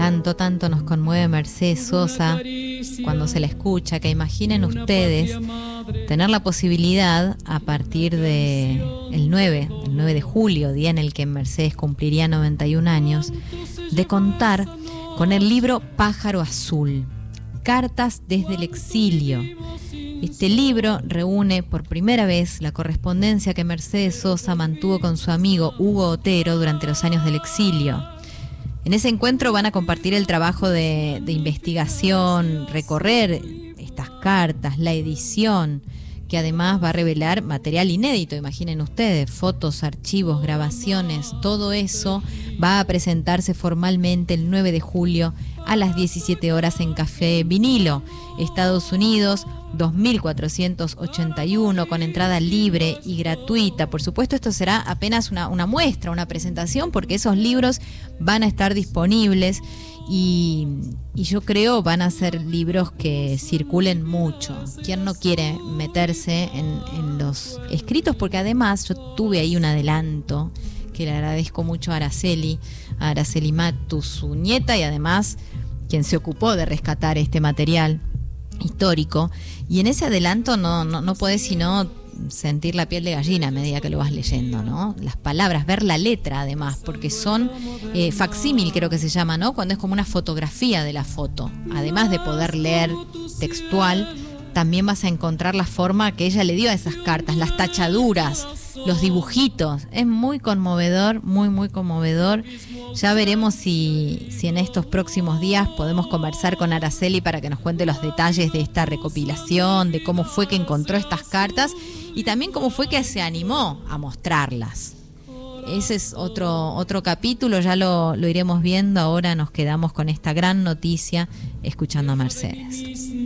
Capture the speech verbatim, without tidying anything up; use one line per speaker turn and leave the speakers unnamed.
tanto, tanto nos conmueve Mercedes Sosa cuando se la escucha, que imaginen ustedes tener la posibilidad a partir de el nueve, el nueve de julio, día en el que Mercedes cumpliría noventa y un años, de contar con el libro Pájaro Azul, Cartas desde el Exilio. Este libro reúne por primera vez la correspondencia que Mercedes Sosa mantuvo con su amigo Hugo Otero durante los años del exilio. En ese encuentro van a compartir el trabajo de, de investigación, recorrer estas cartas, la edición, que además va a revelar material inédito, imaginen ustedes, fotos, archivos, grabaciones, todo eso va a presentarse formalmente el nueve de julio a las diecisiete horas en Café Vinilo, Estados Unidos, dos mil cuatrocientos ochenta y uno, con entrada libre y gratuita. Por supuesto, esto será apenas una, una muestra, una presentación, porque esos libros van a estar disponibles y, y yo creo van a ser libros que circulen mucho. ¿Quién no quiere meterse en, en los escritos? Porque además yo tuve ahí un adelanto que le agradezco mucho a Araceli, a Araceli Matus, su nieta, y además quien se ocupó de rescatar este material histórico, y en ese adelanto no, no, no podés sino sentir la piel de gallina a medida que lo vas leyendo, ¿no? Las palabras, ver la letra además, porque son eh, facsímil, creo que se llama, ¿no? Cuando es como una fotografía de la foto. Además de poder leer textual, también vas a encontrar la forma que ella le dio a esas cartas, las tachaduras, los dibujitos. Es muy conmovedor, muy, muy conmovedor. Ya veremos si, si en estos próximos días podemos conversar con Araceli para que nos cuente los detalles de esta recopilación, de cómo fue que encontró estas cartas y también cómo fue que se animó a mostrarlas. Ese es otro, otro capítulo, ya lo, lo iremos viendo. Ahora nos quedamos con esta gran noticia escuchando a Mercedes.